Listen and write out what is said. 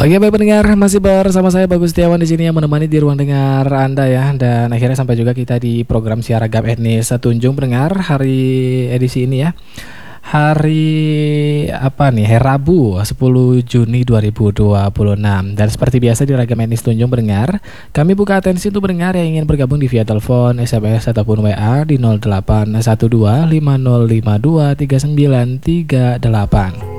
Oke, baik pendengar, masih bersama saya Bagus Setiawan di sini yang menemani di ruang dengar Anda ya. Dan akhirnya sampai juga kita di program Siar Agam Etnis Setunjung pendengar hari edisi ini ya. Hari apa nih? Hari Rabu 10 Juni 2026. Dan seperti biasa di Ragam Etnis Tunjung pendengar, kami buka atensi untuk pendengar yang ingin bergabung di via telepon, SMS ataupun WA di 0812 5052 3938.